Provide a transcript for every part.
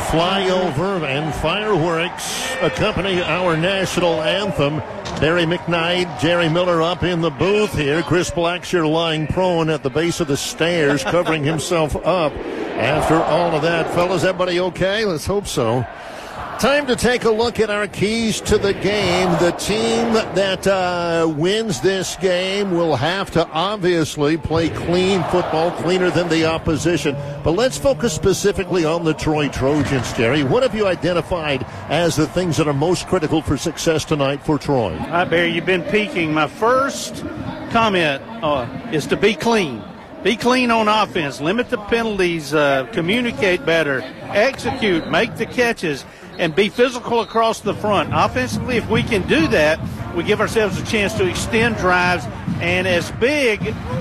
flyover and fireworks accompany our national anthem. Barry McKnight, Jerry Miller up in the booth here. Chris Blackshear lying prone at the base of the stairs, covering himself up. After all of that, fellas, everybody okay? Let's hope so. Time to take a look at our keys to the game. The team that wins this game will have to obviously play clean football, cleaner than the opposition. But let's focus specifically on the Troy Trojans, Jerry. What have you identified as the things that are most critical for success tonight for Troy? All right, Barry, you've been peeking. My first comment is to be clean. Be clean on offense. Limit the penalties. Communicate better. Execute. Make the catches. And be physical across the front. Offensively, if we can do that, we give ourselves a chance to extend drives. And as big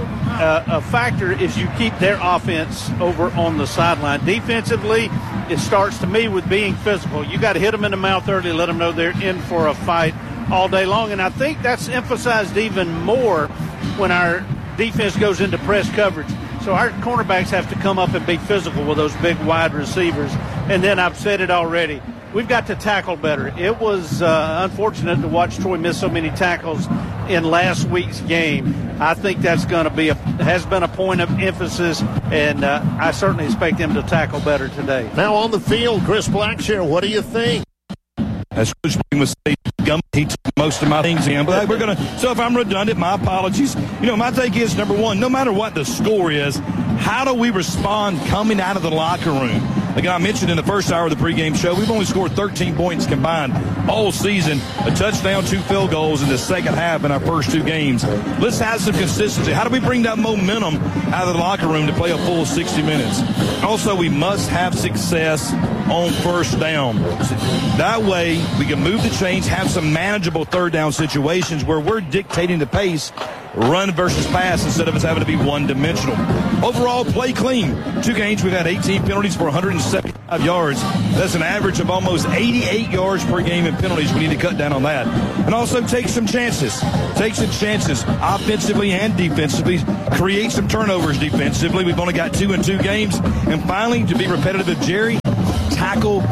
a factor is you keep their offense over on the sideline. Defensively, it starts to me with being physical. You got to hit them in the mouth early, let them know they're in for a fight all day long. And I think that's emphasized even more when our defense goes into press coverage. So our cornerbacks have to come up and be physical with those big wide receivers. And then I've said it already. We've got to tackle better. It was unfortunate to watch Troy miss so many tackles in last week's game. I think that's going to be has been a point of emphasis, and I certainly expect them to tackle better today. Now on the field, Chris Blackshear, what do you think? As Coach Spring was saying, he took most of my things in. But so if I'm redundant, my apologies. My take is, number one, no matter what the score is, how do we respond coming out of the locker room? Like I mentioned in the first hour of the pregame show, we've only scored 13 points combined all season, a touchdown, 2 field goals in the second half in our first 2 games. Let's have some consistency. How do we bring that momentum out of the locker room to play a full 60 minutes? Also, we must have success on first down. That way, we can move the chains, have some manageable third down situations where we're dictating the pace, run versus pass, instead of us having to be one-dimensional. Overall, play clean. 2 games, we've had 18 penalties for 175 yards. That's an average of almost 88 yards per game in penalties. We need to cut down on that. And also take some chances. Take some chances offensively and defensively. Create some turnovers defensively. We've only got 2 in 2 games. And finally, to be repetitive of Jerry, tackle,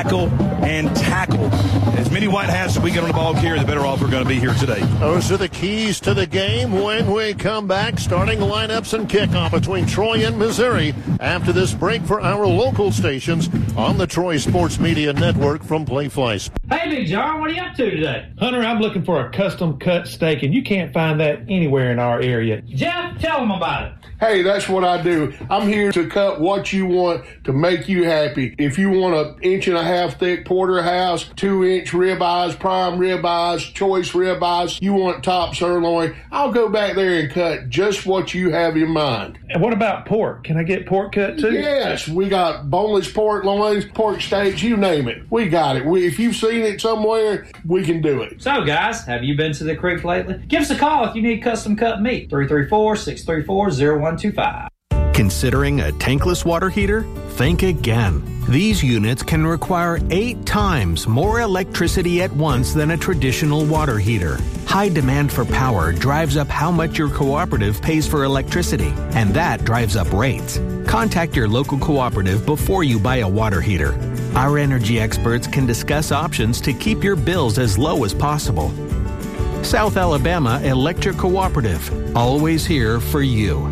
and tackle. As many white hats as we get on the ball carrier, the better off we're going to be here today. Those are the keys to the game when we come back. Starting lineups and kickoff between Troy and Missouri after this break for our local stations on the Troy Sports Media Network from Playfly. Hey, Big John, what are you up to today? Hunter, I'm looking for a custom cut steak, and you can't find that anywhere in our area. Jeff, tell them about it. Hey, that's what I do. I'm here to cut what you want to make you happy. If you want an 1.5 inch thick porterhouse, 2-inch ribeyes, prime ribeyes, choice ribeyes, you want top sirloin, I'll go back there and cut just what you have in mind. And what about pork? Can I get pork cut too? Yes, we got boneless pork loins, pork steaks, you name it. We got it. If you've seen it somewhere, we can do it. So, guys, have you been to the creek lately? Give us a call if you need custom cut meat. 334-634-0125. Considering a tankless water heater? Think again. These units can require 8 times more electricity at once than a traditional water heater. High demand for power drives up how much your cooperative pays for electricity, and that drives up rates. Contact your local cooperative before you buy a water heater. Our energy experts can discuss options to keep your bills as low as possible. South Alabama Electric Cooperative, always here for you.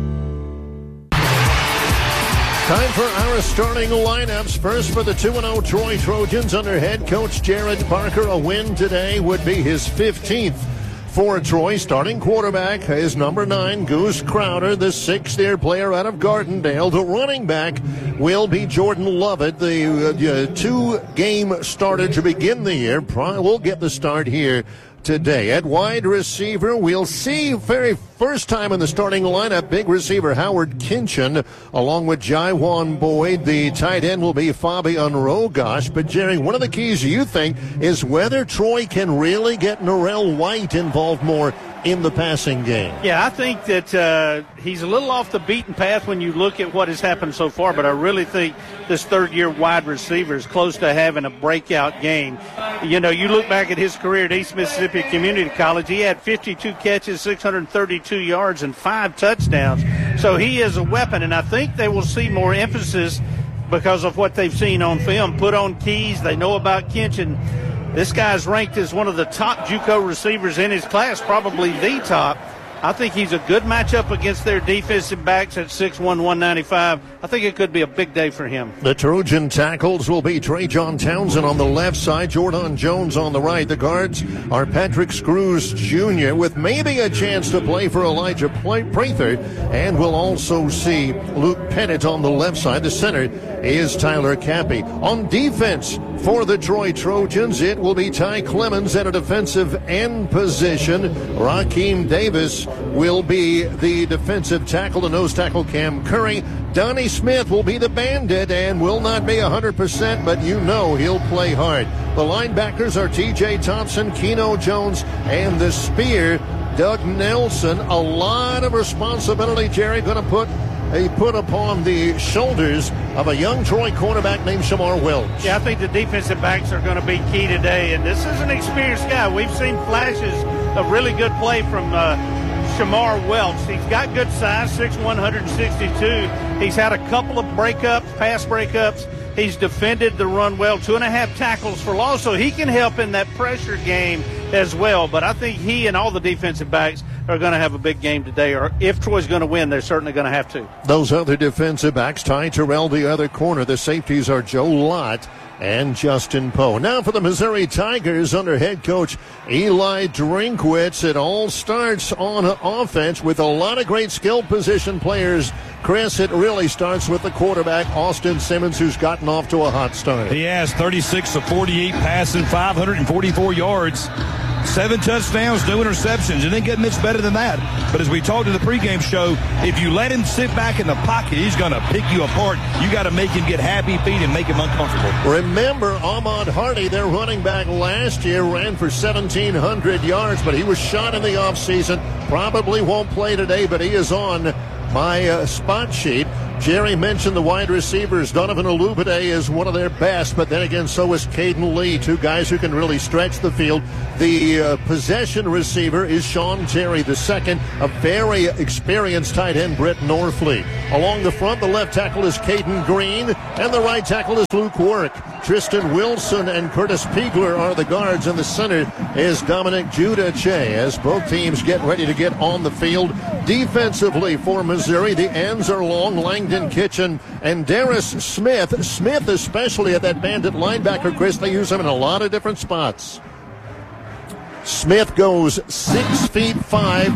Time for our starting lineups. First for the 2-0 Troy Trojans under head coach Jared Parker. A win today would be his 15th for Troy. Starting quarterback is number 9, Goose Crowder, the 6th-year player out of Gardendale. The running back will be Jordan Lovett, the 2-game starter to begin the year. Will get the start here today. At wide receiver, we'll see very first time in the starting lineup, big receiver Howard Kinchin, along with Jaiwan Boyd. The tight end will be Fabian Rogosh. But, Jerry, one of the keys you think is whether Troy can really get Norrell White involved more in the passing game. Yeah, I think that he's a little off the beaten path when you look at what has happened so far, but I really think this third-year wide receiver is close to having a breakout game. You look back at his career at East Mississippi Community College, he had 52 catches, 632 yards, and 5 touchdowns. So he is a weapon, and I think they will see more emphasis because of what they've seen on film. Put on Keys. They know about Kinchin. This guy's ranked as one of the top JUCO receivers in his class, probably the top. I think he's a good matchup against their defensive backs at 6'1", 195. I think it could be a big day for him. The Trojan tackles will be Trajon Townsend on the left side, Jordan Jones on the right. The guards are Patrick Screws Jr. with maybe a chance to play for Elijah Prather. And we'll also see Luke Pettit on the left side. The center is Tyler Cappy. On defense for the Troy Trojans, it will be Ty Clemens at a defensive end position. Raheem Davis will be the defensive tackle. The nose tackle, Cam Curry. Donnie Smith will be the bandit and will not be 100%, but you know he'll play hard. The linebackers are T.J. Thompson, Keno Jones, and the spear, Doug Nelson. A lot of responsibility, Jerry, going to put upon the shoulders of a young Troy cornerback named Shamar Welch. Yeah, I think the defensive backs are going to be key today, and this is an experienced guy. We've seen flashes of really good play from Shamar Welch. He's got good size, 6'1", 162. He's had a couple of pass breakups. He's defended the run well, 2.5 tackles for loss, so he can help in that pressure game as well. But I think he and all the defensive backs are going to have a big game today, or if Troy's going to win, they're certainly going to have to. Those other defensive backs, Ty Terrell, the other corner. The safeties are Joe Lott and Justin Poe. Now for the Missouri Tigers under head coach Eli Drinkwitz. It all starts on offense with a lot of great skilled position players. Chris, it really starts with the quarterback, Austin Simmons, who's gotten off to a hot start. He has 36 of 48 passing, 544 yards. 7 touchdowns, no interceptions. It didn't get much better than that. But as we talked in the pregame show, if you let him sit back in the pocket, he's going to pick you apart. You got to make him get happy feet and make him uncomfortable. Remember, Ahmad Hardy, their running back last year, ran for 1,700 yards, but he was shot in the offseason. Probably won't play today, but he is on my spot sheet. Jerry mentioned the wide receivers. Donovan Olubade is one of their best, but then again, so is Caden Lee, two guys who can really stretch the field. The possession receiver is Sean Terry II, a very experienced tight end, Brett Norfleet. Along the front, the left tackle is Caden Green, and the right tackle is Luke Warwick. Tristan Wilson and Curtis Piegler are the guards, and the center is Dominic Judice, as both teams get ready to get on the field. Defensively for Missouri, the ends are long. Langdon Kitchen and Darius Smith. Smith, especially at that bandit linebacker, Chris, they use him in a lot of different spots. Smith goes 6'5",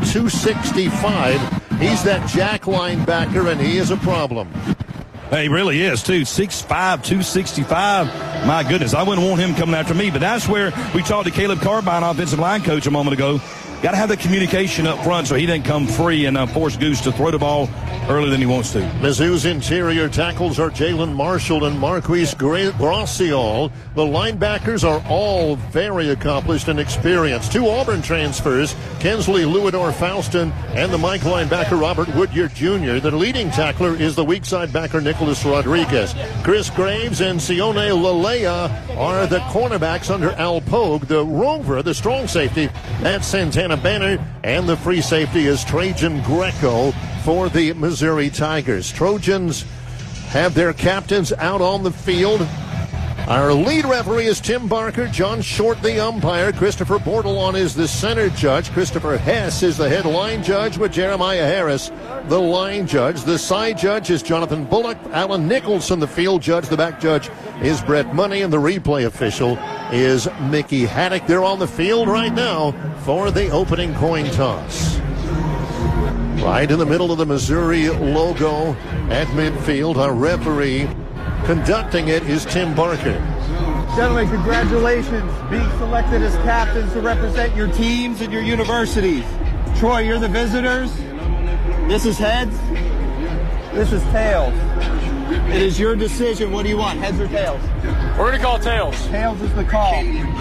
265. He's that jack linebacker, and he is a problem. He really is, too. 6'5", 265. My goodness, I wouldn't want him coming after me. But that's where we talked to Caleb Carbine, offensive line coach, a moment ago. Got to have the communication up front so he didn't come free and force Goose to throw the ball earlier than he wants to. Mizzou's interior tackles are Jalen Marshall and Marquise Graciol. The linebackers are all very accomplished and experienced. 2 Auburn transfers, Kensley Louador-Faustin and the Mike linebacker Robert Woodyard Jr. The leading tackler is the weak side backer Nicholas Rodriguez. Chris Graves and Sione Lalea are the cornerbacks under Al Pogue. The rover, the strong safety, that's Santana Banner, and the free safety is Trajan Greco for the Missouri Tigers. Trojans have their captains out on the field. Our lead referee is Tim Barker. John Short, the umpire. Christopher Bordelon is the center judge. Christopher Hess is the head line judge, with Jeremiah Harris the line judge. The side judge is Jonathan Bullock. Alan Nicholson, the field judge. The back judge is Brett Money, and the replay official is Mickey Haddock. They're on the field right now for the opening coin toss. Right in the middle of the Missouri logo at midfield, our referee conducting it is Tim Barker. Gentlemen, congratulations being selected as captains to represent your teams and your universities. Troy, you're the visitors. This is heads. This is tails. It is your decision. What do you want, heads or tails? We're going to call tails. Tails is the call.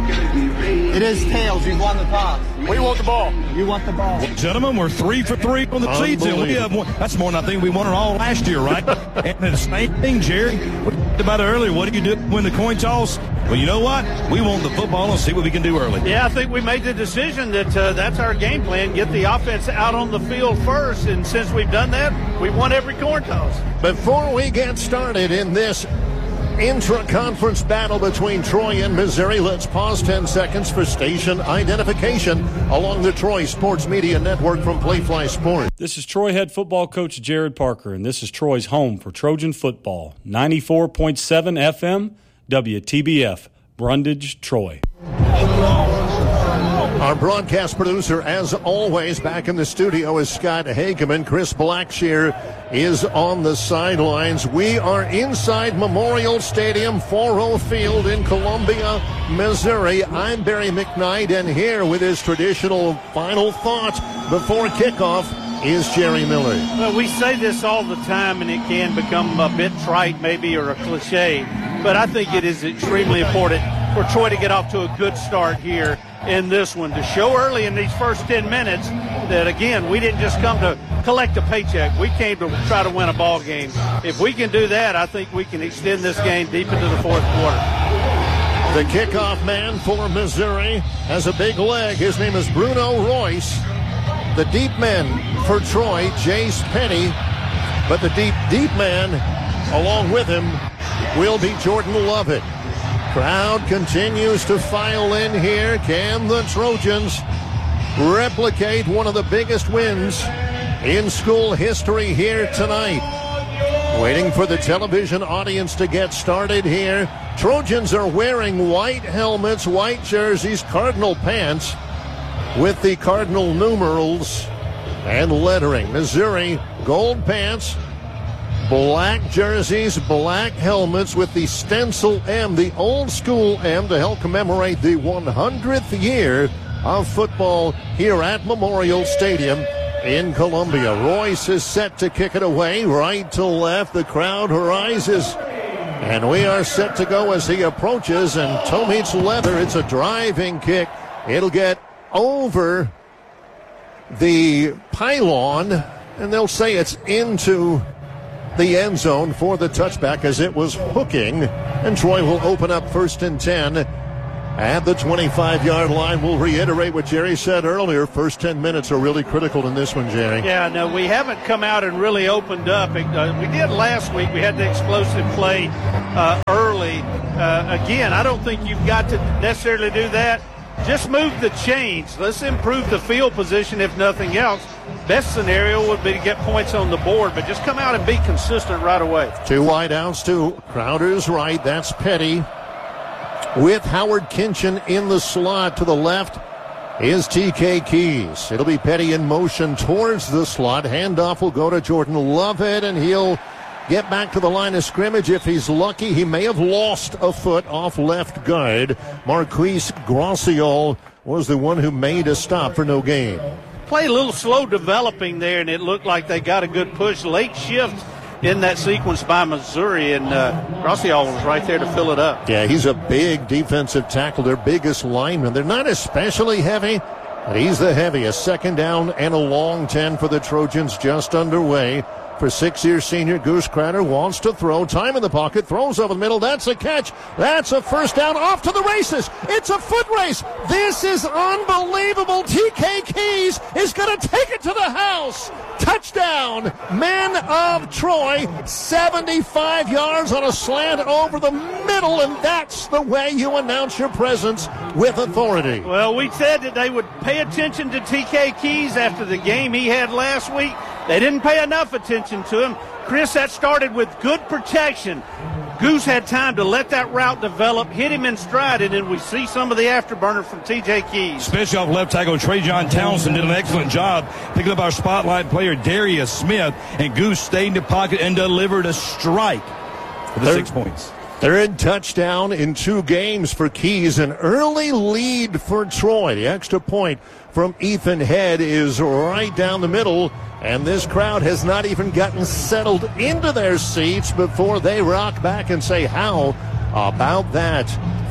It is tails. You won the toss. We want the ball. You want the ball. Well, gentlemen, we're 3 for 3 on the season. We have one. That's more than I think we won it all last year, right? And the same thing, Jerry. We talked about it earlier. What do you do when the coin toss? Well, you know what? We want the football and see what we can do early. Yeah, I think we made the decision that that's our game plan. Get the offense out on the field first. And since we've done that, we've won every coin toss. Before we get started in this intra-conference battle between Troy and Missouri, let's pause 10 seconds for station identification along the Troy Sports Media Network from Playfly Sports. This is Troy head football coach Jared Parker, and this is Troy's home for Trojan football. 94.7 FM, WTBF, Brundage, Troy. Our broadcast producer, as always, back in the studio is Scott Hageman. Chris Blackshear is on the sidelines. We are inside Memorial Stadium, 4-0 Field in Columbia, Missouri. I'm Barry McKnight, and here with his traditional final thoughts before kickoff is Jerry Miller. Well, we say this all the time, and it can become a bit trite maybe or a cliche, but I think it is extremely important for Troy to get off to a good start here in this one, to show early in these first 10 minutes that, again, we didn't just come to collect a paycheck. We came to try to win a ball game. If we can do that, I think we can extend this game deep into the fourth quarter. The kickoff man for Missouri has a big leg. His name is Bruno Royce. The deep man for Troy, Jace Petty. But the deep man, along with him, will be Jordan Lovett. Crowd continues to file in here. Can the Trojans replicate one of the biggest wins in school history here tonight? Waiting for the television audience to get started here. Trojans are wearing white helmets, white jerseys, Cardinal pants with the Cardinal numerals and lettering. Missouri, gold pants, black jerseys, black helmets with the stencil M, the old school M, to help commemorate the 100th year of football here at Memorial Stadium in Columbia. Royce is set to kick it away, right to left. The crowd rises, and we are set to go as he approaches, and toe meets leather. It's a driving kick. It'll get over the pylon, and they'll say it's into the end zone for the touchback as it was hooking, and Troy will open up 1st and 10 at the 25-yard line. We'll reiterate what Jerry said earlier. First 10 minutes are really critical in this one, Jerry. Yeah, no, we haven't come out and really opened up. We did last week. We had the explosive play early. Again, I don't think you've got to necessarily do that. Just move the chains. Let's improve the field position, if nothing else. Best scenario would be to get points on the board, but just come out and be consistent right away. 2 wideouts to Crowder's right. That's Petty. With Howard Kinchin in the slot to the left is TK Keys. It'll be Petty in motion towards the slot. Handoff will go to Jordan Lovett, and he'll get back to the line of scrimmage. If he's lucky, he may have lost a foot off left guard. Marquise Graciol was the one who made a stop for no gain. Play a little slow developing there, and it looked like they got a good push. Late shift in that sequence by Missouri, and Graciol was right there to fill it up. Yeah, he's a big defensive tackle, their biggest lineman. They're not especially heavy, but he's the heaviest. 2nd down and a long 10 for the Trojans, just underway. For 6-year senior Goose Crowder wants to throw. Time in the pocket. Throws over the middle. That's a catch. That's a first down. Off to the races. It's a foot race. This is unbelievable. TK Keys is going to take it to the house. Touchdown. Men of Troy. 75 yards on a slant over the middle, and that's the way you announce your presence with authority. Well, we said that they would pay attention to TK Keys after the game he had last week. They didn't pay enough attention to him. Chris, that started with good protection. Goose had time to let that route develop, hit him in stride, and then we see some of the afterburner from T.J. Keys. Especially off left tackle, Trajan Townsend did an excellent job picking up our spotlight player, Darius Smith, and Goose stayed in the pocket and delivered a strike for the 6 points. 3rd touchdown in 2 games for Keys. An early lead for Troy. The extra point from Ethan Head is right down the middle, and this crowd has not even gotten settled into their seats before they rock back and say, how about that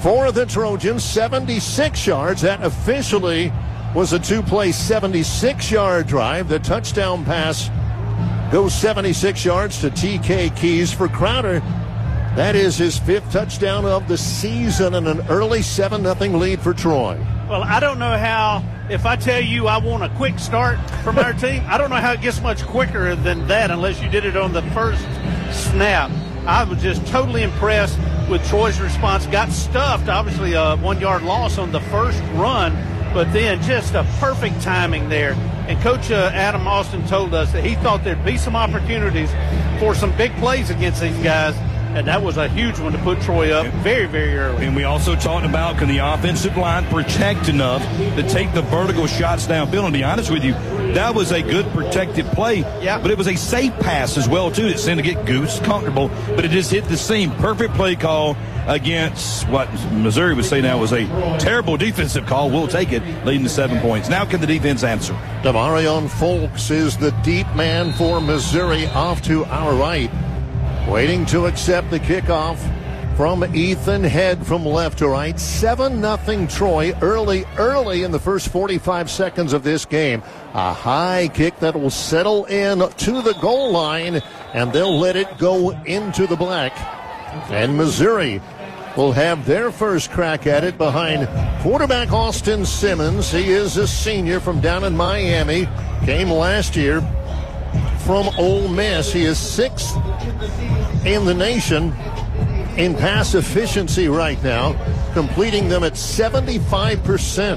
for the Trojans, 76 yards. That officially was a two-play 76-yard drive. The touchdown pass goes 76 yards to T.K. Keys for Crowder. That is his 5th touchdown of the season and an early 7-0 lead for Troy. Well, I don't know how, if I tell you I want a quick start from our team, I don't know how it gets much quicker than that unless you did it on the first snap. I was just totally impressed with Troy's response. Got stuffed, obviously a 1-yard loss on the first run, but then just a perfect timing there. And Coach Adam Austin told us that he thought there'd be some opportunities for some big plays against these guys. And that was a huge one to put Troy up very, very early. And we also talked about, can the offensive line protect enough to take the vertical shots downfield? And to be honest with you, that was a good protected play. Yeah. But it was a safe pass as well, too. It seemed to get Goose comfortable, but it just hit the seam. Perfect play call against what Missouri would say now was a terrible defensive call. We'll take it, leading to 7 points. Now can the defense answer? Demarion Folks is the deep man for Missouri off to our right. Waiting to accept the kickoff from Ethan Head from left to right. 7-0 Troy early in the first 45 seconds of this game. A high kick that will settle in to the goal line, and they'll let it go into the black. And Missouri will have their first crack at it behind quarterback Austin Simmons. He is a senior from down in Miami. Came last year from Ole Miss. He is 6th in the nation in pass efficiency right now, completing them at 75%,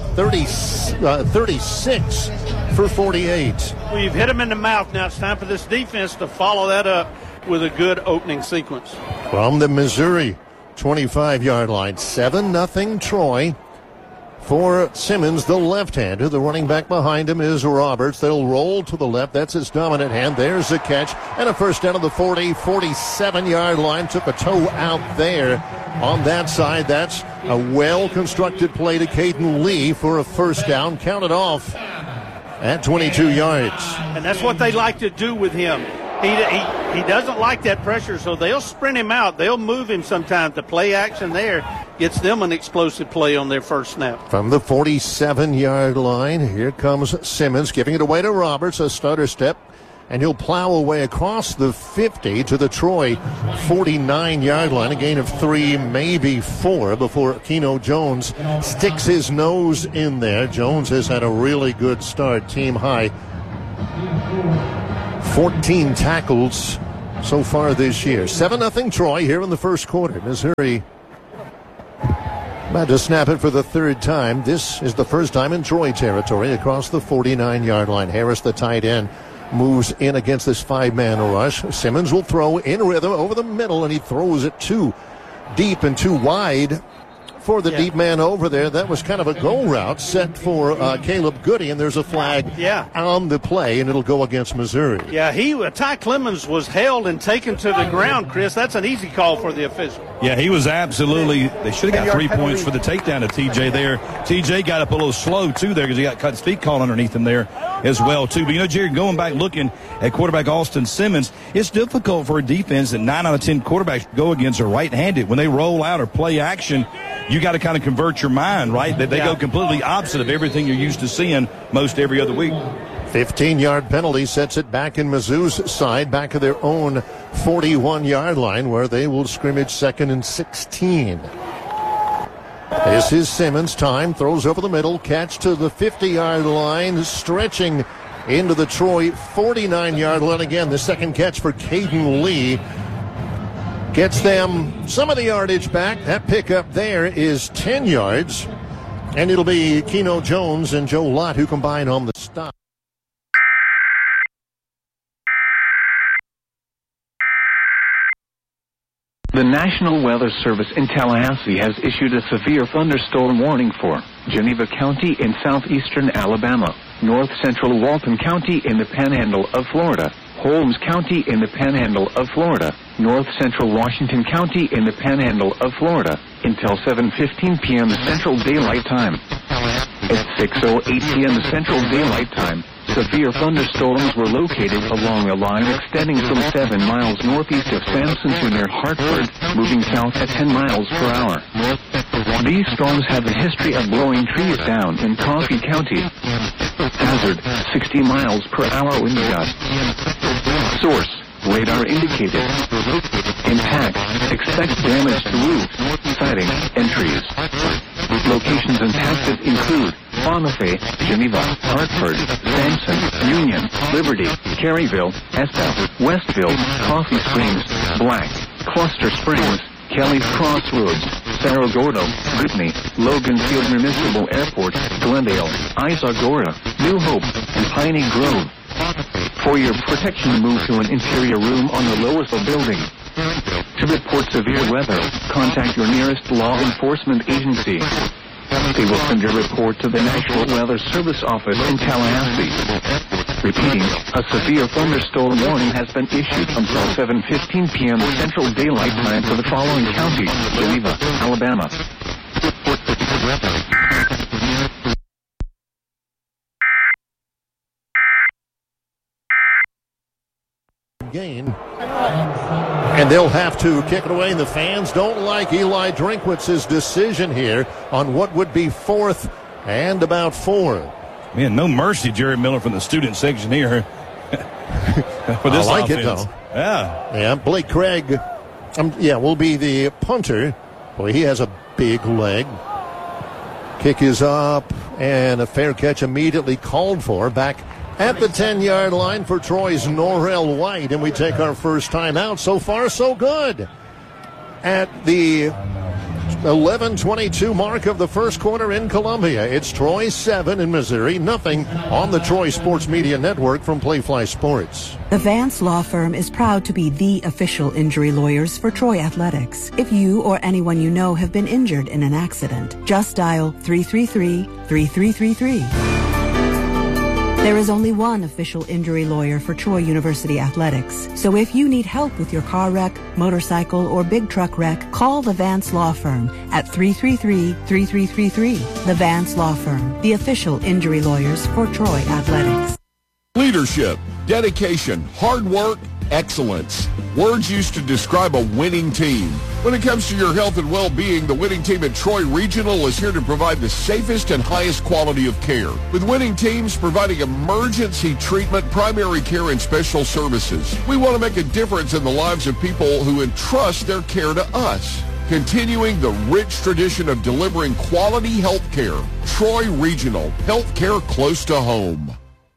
36 for 48. Well, you've hit him in the mouth. Now it's time for this defense to follow that up with a good opening sequence. From the Missouri 25-yard line, 7-0 Troy. For Simmons, the left-hander. The running back behind him is Roberts. They'll roll to the left. That's his dominant hand. There's the catch. And a first down of the 47-yard line. Took a toe out there on that side. That's a well-constructed play to Caden Lee for a first down. Counted off at 22 yards. And that's what they like to do with him. He doesn't like that pressure, so they'll sprint him out. They'll move him sometimes. The play action there gets them an explosive play on their first snap. From the 47-yard line, here comes Simmons, giving it away to Roberts, a stutter step, and he'll plow away across the 50 to the Troy 49-yard line, a gain of 3, maybe 4, before Keno Jones sticks his nose in there. Jones has had a really good start, team high. 14 tackles so far this year. 7-0 Troy here in the first quarter. Missouri about to snap it for the 3rd time. This is the first time in Troy territory across the 49-yard line. Harris, the tight end, moves in against this 5-man rush. Simmons will throw in rhythm over the middle, and he throws it too deep and too wide for the deep man over there. That was kind of a go route set for Caleb Goody, and there's a flag on the play, and it'll go against Missouri. Yeah, Ty Clemens was held and taken to the ground, Chris. That's an easy call for the official. Yeah, he was absolutely, they should have got 3 points for the takedown of TJ there. TJ got up a little slow, too, there because he got cut his feet caught underneath him there as well, too. But, you know, Jerry, going back looking at quarterback Austin Simmons, it's difficult for a defense that 9 out of 10 quarterbacks go against are right-handed. When they roll out or play action, you got to kind of convert your mind, right? That they go completely opposite of everything you're used to seeing most every other week. 15-yard penalty sets it back in Mizzou's side, back of their own 41-yard line, where they will scrimmage 2nd and 16. This is Simmons. Time, throws over the middle, catch to the 50-yard line, stretching into the Troy 49-yard line again. The second catch for Caden Lee gets them some of the yardage back. That pickup there is 10 yards, and it'll be Keno Jones and Joe Lott who combine on the stop. The National Weather Service in Tallahassee has issued a severe thunderstorm warning for Geneva County in southeastern Alabama, north central Walton County in the Panhandle of Florida, Holmes County in the Panhandle of Florida, north central Washington County in the Panhandle of Florida, until 7:15 p.m. Central Daylight Time. At 6:08 p.m. Central Daylight Time, severe thunderstorms were located along a line extending from 7 miles northeast of Sampson to near Hartford, moving south at 10 miles per hour. These storms have a history of blowing trees down in Coffee County. Hazard, 60 miles per hour wind gust. Source, radar indicated. Impact, expect damage to roofs, siding, and trees. Locations impacted include Bonifay, Geneva, Hartford, Sampson, Union, Liberty, Caryville, Estelle, Westville, Coffee Springs, Black, Cluster Springs, Kelly's Crossroads, Cerro Gordo, Whitney, Logan Field Municipal Airport, Glendale, Isagora, New Hope, and Piney Grove. For your protection, move to an interior room on the lowest building. To report severe weather, contact your nearest law enforcement agency. They will send your report to the National Weather Service office in Tallahassee. Repeating, a severe thunderstorm warning has been issued until 7:15 p.m. Central Daylight Time for the following counties: Geneva, Alabama. Gain. And they'll have to kick it away. The fans don't like Eli Drinkwitz's decision here on what would be 4th and about 4. Man, no mercy, Jerry Miller from the student section here. For this I like offense. it, though. Yeah. Yeah, Blake Craig, will be the punter. Boy, he has a big leg. Kick is up, and a fair catch immediately called for back at the 10-yard line for Troy's Norrell White, and we take our first time out. So far, so good. At the 11:22 mark of the first quarter in Columbia, it's Troy 7 and Missouri nothing on the Troy Sports Media Network from Playfly Sports. The Vance Law Firm is proud to be the official injury lawyers for Troy Athletics. If you or anyone you know have been injured in an accident, just dial 333-3333. There is only one official injury lawyer for Troy University Athletics. So if you need help with your car wreck, motorcycle, or big truck wreck, call the Vance Law Firm at 333-3333. The Vance Law Firm, the official injury lawyers for Troy Athletics. Leadership, dedication, hard work, excellence. Words used to describe a winning team. When it comes to your health and well-being, the winning team at Troy Regional is here to provide the safest and highest quality of care. With winning teams providing emergency treatment, primary care, and special services. We want to make a difference in the lives of people who entrust their care to us. Continuing the rich tradition of delivering quality health care. Troy Regional, health care close to home.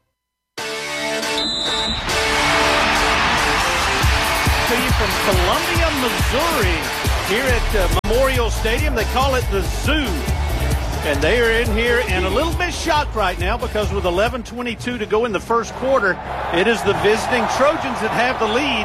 To you from Columbia, Missouri, here at Memorial Stadium. They call it the Zoo. And they are in here and a little bit shocked right now because with 11:22 to go in the first quarter, it is the visiting Trojans that have the lead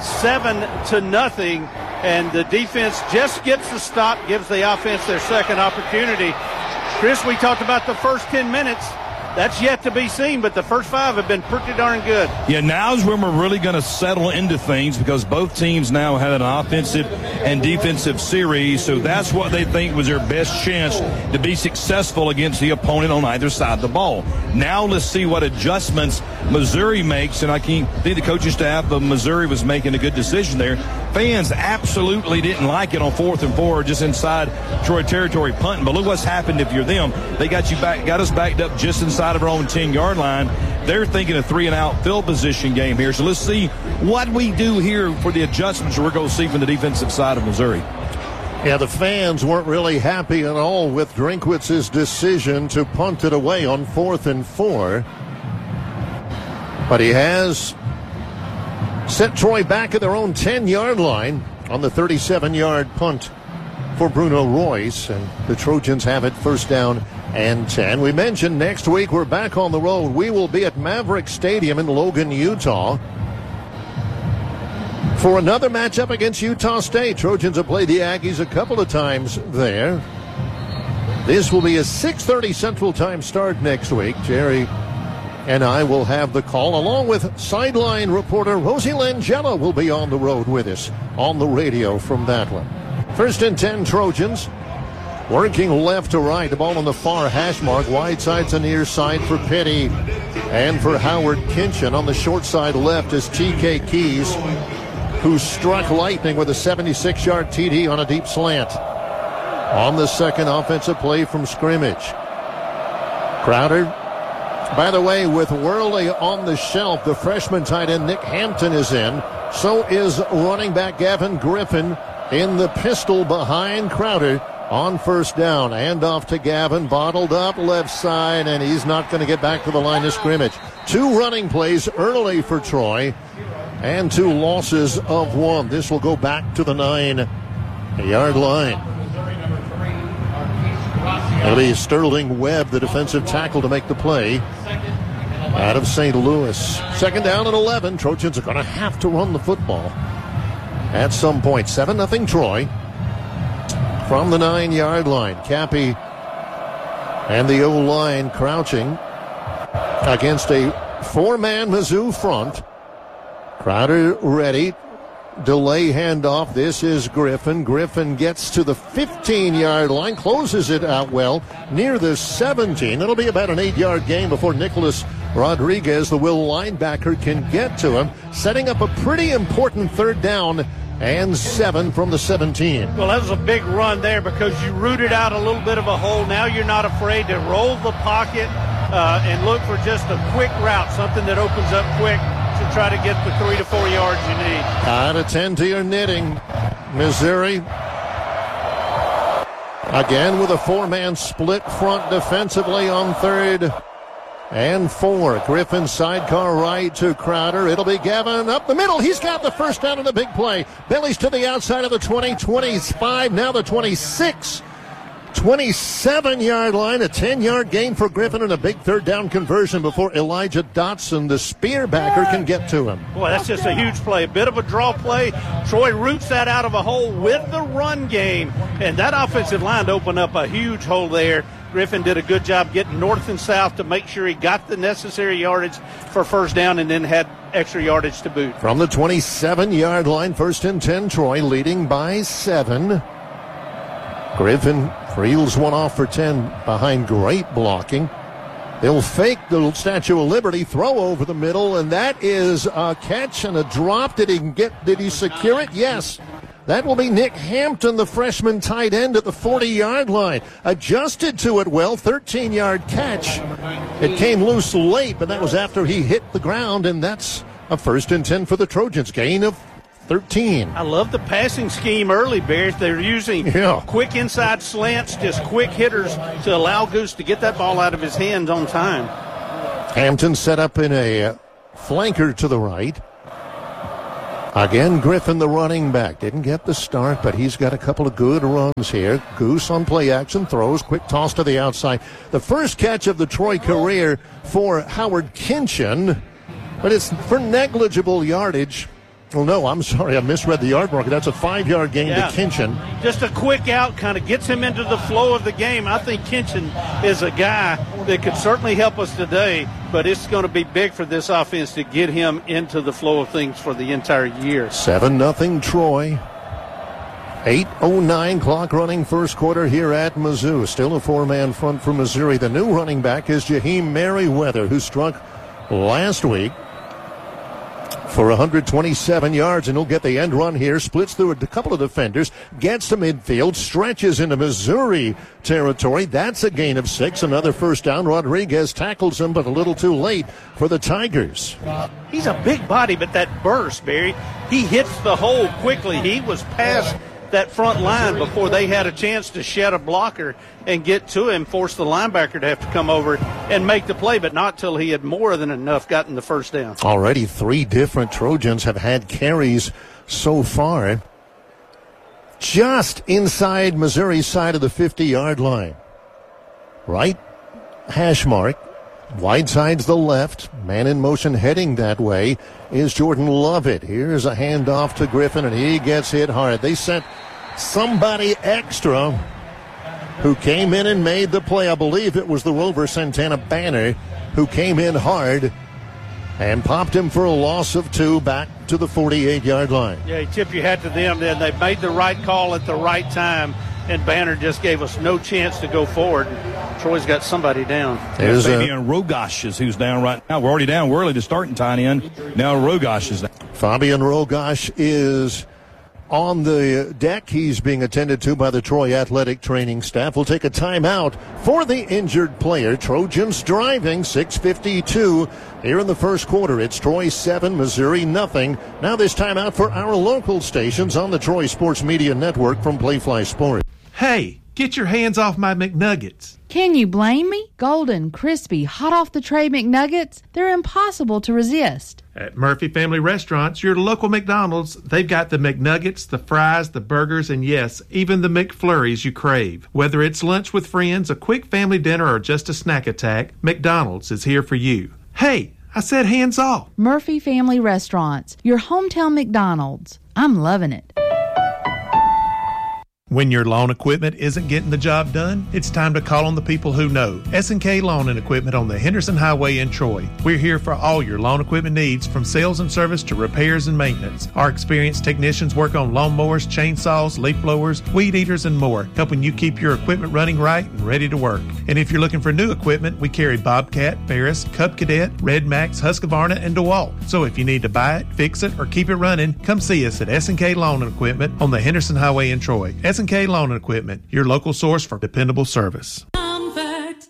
7-0. And the defense just gets the stop, gives the offense their second opportunity. Chris, we talked about the first 10 minutes. That's yet to be seen, but the first 5 have been pretty darn good. Yeah, now's when we're really going to settle into things because both teams now have an offensive and defensive series, so that's what they think was their best chance to be successful against the opponent on either side of the ball. Now let's see what adjustments Missouri makes, and I think the coaching staff of Missouri was making a good decision there. Fans absolutely didn't like it on 4th and 4 just inside Troy territory punting, but look what's happened if you're them. They got us backed up just inside of our own 10-yard line. They're thinking a 3-and-out field position game here. So let's see what we do here for the adjustments we're going to see from the defensive side of Missouri. Yeah, the fans weren't really happy at all with Drinkwitz's decision to punt it away on 4th and 4. But he has set Troy back at their own 10-yard line on the 37-yard punt for Bruno Royce. And the Trojans have it first down and 10. We mentioned next week we're back on the road. We will be at Maverick Stadium in Logan, Utah for another matchup against Utah State. Trojans have played the Aggies a couple of times there. This will be a 6:30 Central Time start next week. Jerry and I will have the call, along with sideline reporter Rosie Langella will be on the road with us on the radio from that one. First and 10 Trojans Working left to right. The ball on the far hash mark. Wide side's the near side for Petty. And for Howard Kinchin on the short side left is T.K. Keys, who struck lightning with a 76-yard TD on a deep slant. On the second offensive play from scrimmage. Crowder, by the way, with Worley on the shelf, the freshman tight end Nick Hampton is in. So is running back Gavin Griffin in the pistol behind Crowder on first down. Handoff to Gavin, bottled up left side, and he's not going to get back to the line of scrimmage. 2 running plays early for Troy and 2 losses of 1. This will go back to the 9-yard line. It'll be Sterling Webb, the defensive tackle, to make the play out of St. Louis. Second down and 11. Trojans are going to have to run the football at some point. 7-0 Troy from the 9-yard line. Cappy and the O-line crouching against a 4-man Mizzou front. Crowder ready. Delay handoff. This is Griffin. Griffin gets to the 15-yard line, closes it out well near the 17. It'll be about an 8-yard gain before Nicholas Rodriguez, the Will linebacker, can get to him, setting up a pretty important 3rd down and 7 from the 17. Well, that was a big run there because you rooted out a little bit of a hole. Now you're not afraid to roll the pocket and look for just a quick route, something that opens up quick to try to get the 3 to 4 yards you need. Out of 10 to your knitting. Missouri again with a 4-man split front defensively on 3rd and 4. Griffin sidecar right to Crowder. It'll be Gavin up the middle. He's got the first down in the big play. Bellies to the outside of the 20, 25, now the 26. 27-yard line, a 10-yard gain for Griffin, and a big 3rd down conversion before Elijah Dotson, the spearbacker, can get to him. Boy, that's just a huge play. A bit of a draw play. Troy roots that out of a hole with the run game, and that offensive line opened up a huge hole there. Griffin did a good job getting north and south to make sure he got the necessary yardage for first down and then had extra yardage to boot. From the 27-yard line, 1st and 10, Troy leading by 7. Griffin reels one off for 10 behind great blocking. They'll fake the Statue of Liberty, throw over the middle, and that is a catch and a drop. Did he secure it? Yes. That will be Nick Hampton, the freshman tight end at the 40-yard line. Adjusted to it well, 13-yard catch. It came loose late, but that was after he hit the ground, and that's a 1st and 10 for the Trojans. Gain of 13. I love the passing scheme early, Barry. They're using quick inside slants, just quick hitters to allow Goose to get that ball out of his hands on time. Hampton set up in a flanker to the right. Again, Griffin, the running back, didn't get the start, but he's got a couple of good runs here. Goose on play action, throws, quick toss to the outside. The first catch of the Troy career for Howard Kinchin, but it's for negligible yardage. Well, no, I'm sorry, I misread the yard marker. That's a 5-yard gain to Kinchin. Just a quick out kind of gets him into the flow of the game. I think Kinchin is a guy that could certainly help us today, but it's going to be big for this offense to get him into the flow of things for the entire year. 7-0 Troy. 8:09 clock running first quarter here at Mizzou. Still a 4-man front for Missouri. The new running back is Jaheim Merriweather, who struck last week for 127 yards, and he'll get the end run here. Splits through a couple of defenders, gets to midfield, stretches into Missouri territory. That's a gain of 6. Another first down. Rodriguez tackles him, but a little too late for the Tigers. He's a big body, but that burst, Barry, he hits the hole quickly. He was past that front line before they had a chance to shed a blocker and get to him, force the linebacker to have to come over and make the play, but not till he had more than enough gotten the first down. Already 3 different Trojans have had carries so far just inside Missouri's side of the 50-yard line. Right hash mark. Wide side's the left. Man in motion heading that way is Jordan Lovett. Here's a handoff to Griffin, and he gets hit hard. They sent somebody extra who came in and made the play. I believe it was the Rover Santana Banner who came in hard and popped him for a loss of 2 back to the 48-yard line. Yeah, you tip your hat to them then. They made the right call at the right time. and Banner just gave us no chance to go forward. Troy's got somebody down. There's Fabian Rogosh is who's down right now. We're already down. We're early to starting tight end. Now Rogosh is down. Fabian Rogosh is on the deck. He's being attended to by the Troy athletic training staff. We'll take a timeout for the injured player. Trojans driving, 6:52 here in the first quarter. It's Troy 7, Missouri nothing. Now this timeout for our local stations on the Troy Sports Media Network from Playfly Sports. Hey, get your hands off my McNuggets. Can you blame me? Golden, crispy, hot off the tray McNuggets, they're impossible to resist. At Murphy Family Restaurants, your local McDonald's, they've got the McNuggets, the fries, the burgers, and yes, even the McFlurries you crave. Whether it's lunch with friends, a quick family dinner, or just a snack attack, McDonald's is here for you. Hey, I said hands off. Murphy Family Restaurants, your hometown McDonald's. I'm loving it. When your lawn equipment isn't getting the job done, it's time to call on the people who know. S&K Lawn and Equipment on the Henderson Highway in Troy. We're here for all your lawn equipment needs, from sales and service to repairs and maintenance. Our experienced technicians work on lawnmowers, chainsaws, leaf blowers, weed eaters, and more, helping you keep your equipment running right and ready to work. And if you're looking for new equipment, we carry Bobcat, Ferris, Cub Cadet, Red Max, Husqvarna, and DeWalt. So if you need to buy it, fix it, or keep it running, come see us at S&K Lawn and Equipment on the Henderson Highway in Troy. S&K Lawn and Equipment, your local source for dependable service. If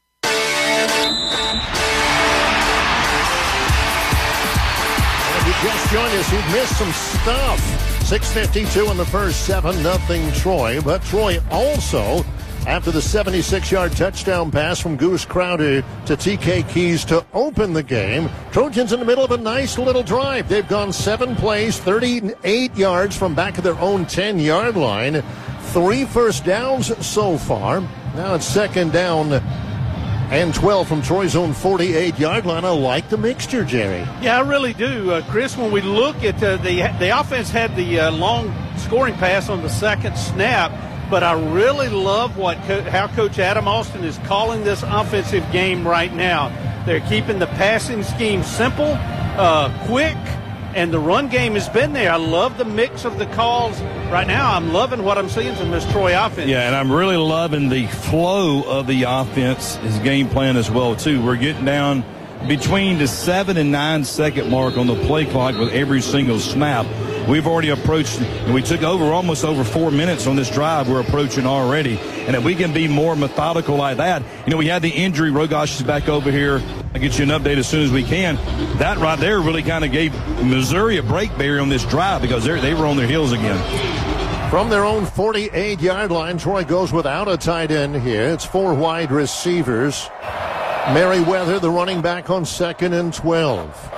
you just joined us, you've missed some stuff. 6:52 in the first, 7-0 Troy. But Troy also, after the 76-yard touchdown pass from Goose Crowder to TK Keys to open the game, Trojans in the middle of a nice little drive. They've gone 7 plays, 38 yards from back of their own 10-yard line. 3 first downs so far. Now it's second down and 12 from Troy's own 48-yard line. I like the mixture, Jerry. Yeah, I really do, Chris. When we look at the offense had the long scoring pass on the second snap, but I really love how Coach Adam Austin is calling this offensive game right now. They're keeping the passing scheme simple, quick, and the run game has been there. I love the mix of the calls. Right now, I'm loving what I'm seeing from this Troy offense. Yeah, and I'm really loving the flow of the offense, his game plan as well, too. We're getting down between the 7 and 9 second mark on the play clock with every single snap. We've already approached, and we took almost over 4 minutes on this drive. We're approaching already. And if we can be more methodical like that, we had the injury. Rogosh is back over here. I'll get you an update as soon as we can. That right there really kind of gave Missouri a break barrier on this drive because they were on their heels again. From their own 48-yard line, Troy goes without a tight end here. It's 4 wide receivers. Merriweather, the running back, on 2nd and 12.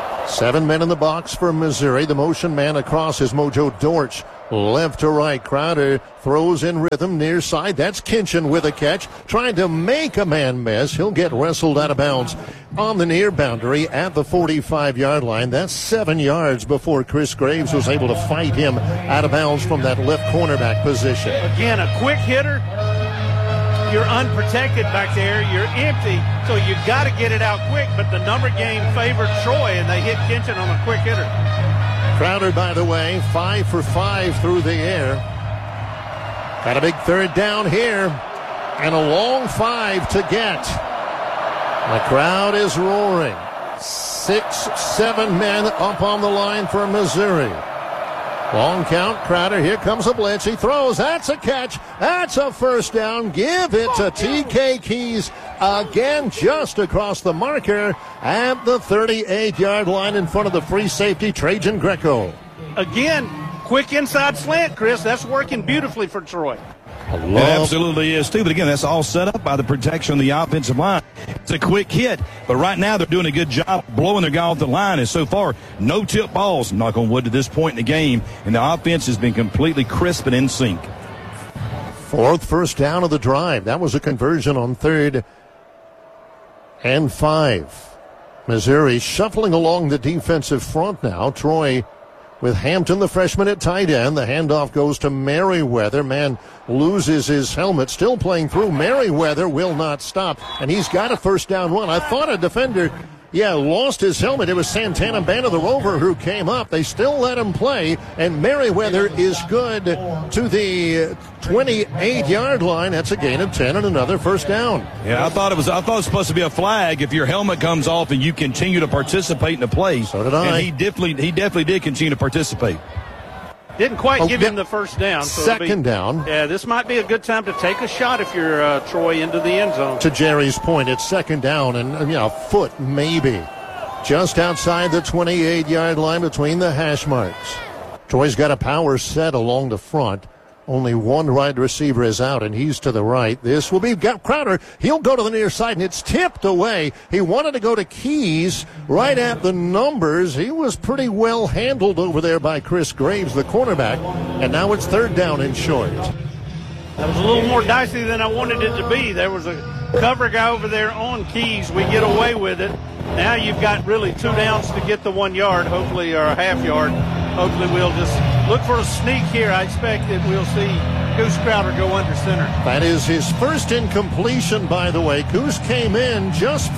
7 men in the box for Missouri. The motion man across is Mojo Dortch. Left to right. Crowder throws in rhythm near side. That's Kinchin with a catch. Trying to make a man miss. He'll get wrestled out of bounds on the near boundary at the 45-yard line. That's 7 yards before Chris Graves was able to fight him out of bounds from that left cornerback position. Again, a quick hitter. You're unprotected back there. You're empty, so you got to get it out quick. But the number game favored Troy, and they hit Kinchin on a quick hitter. Crowder, by the way, 5 for 5 through the air. Got a big third down here, and a long 5 to get. The crowd is roaring. 6, 7 men up on the line for Missouri. Long count, Crowder, here comes a blitz, he throws, that's a catch, that's a first down, give it to TK Keys again, just across the marker at the 38-yard line in front of the free safety, Trajan Greco. Again, quick inside slant, Chris, that's working beautifully for Troy. It absolutely is, too. But, again, that's all set up by the protection on the offensive line. It's a quick hit. But right now they're doing a good job blowing their guy off the line. And so far, no tip balls, knock on wood, to this point in the game. And the offense has been completely crisp and in sync. 4th first down of the drive. That was a conversion on 3rd and 5. Missouri shuffling along the defensive front now. Troy with Hampton, the freshman, at tight end. The handoff goes to Merriweather. Man loses his helmet, still playing through. Merriweather will not stop, and he's got a first down run. I thought a defender lost his helmet. It was Santana Banda, the Rover, who came up. They still let him play, and Merriweather is good to the 28-yard line. That's a gain of 10 and another first down. Yeah, I thought it was supposed to be a flag if your helmet comes off and you continue to participate in the play. So did I. And he definitely did continue to participate. Didn't quite give him the first down. So second down. Yeah, this might be a good time to take a shot if you're Troy into the end zone. To Jerry's point, it's second down and a foot maybe. Just outside the 28-yard line between the hash marks. Troy's got a power set along the front. Only one wide receiver is out, and he's to the right. This will be Crowder. He'll go to the near side, and it's tipped away. He wanted to go to Keys right at the numbers. He was pretty well handled over there by Chris Graves, the cornerback, and now it's third down and short. That was a little more dicey than I wanted it to be. There was a cover guy over there on Keys. We get away with it. Now you've got really 2 downs to get the 1 yard, hopefully, or a half yard. Hopefully we'll just look for a sneak here. I expect that we'll see Goose Crowder go under center. That is his first incompletion, by the way. Goose came in just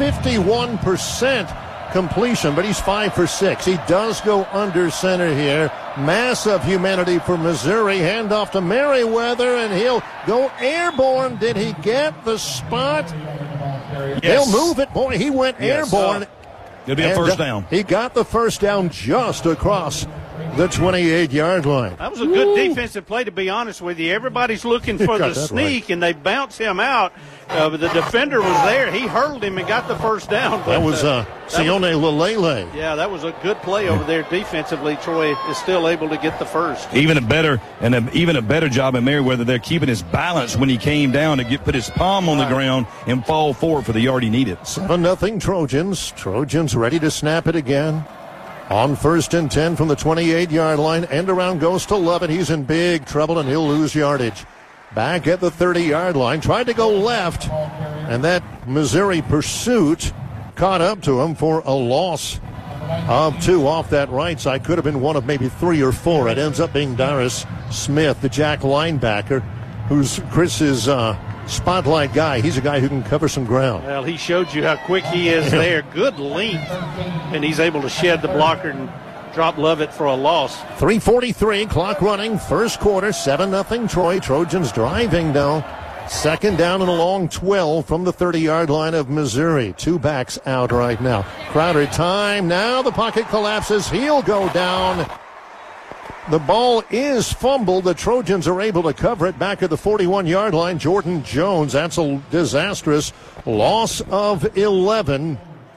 51% completion, but he's 5 for 6. He does go under center here. Mass of humanity for Missouri. Handoff to Merriweather, and he'll go airborne. Did he get the spot? Yes. He'll move it. Boy, he went airborne. It'll be a first down. He got the first down just across the 28-yard line. That was a good defensive play, to be honest with you. Everybody's looking for the sneak, and they bounce him out. But the defender was there. He hurled him and got the first down. But, that was Sione Lelele. Yeah, that was a good play over there defensively. Troy is still able to get the first. Even a better job in Merriweather there, keeping his balance when he came down to put his palm on the ground and fall forward for the yard he needed. 7-0 Trojans. Trojans ready to snap it again. On 1st and 10 from the 28-yard line. End around goes to Lovett. He's in big trouble, and he'll lose yardage. Back at the 30-yard line. Tried to go left, and that Missouri pursuit caught up to him for a loss of 2 off that right side. Could have been one of maybe 3 or 4. It ends up being Darius Smith, the Jack linebacker, who's Chris's spotlight guy. He's a guy who can cover some ground. Well, he showed you how quick he is there. Good length, and he's able to shed the blocker and drop Lovett for a loss. 3:43, clock running, first quarter, 7-0 Troy. Trojans driving now. Second down and a long 12 from the 30-yard line of Missouri. 2 backs out right now. Crowder time. Now the pocket collapses. He'll go down. The ball is fumbled. The Trojans are able to cover it back at the 41-yard line. Jordan Jones, that's a disastrous loss of 11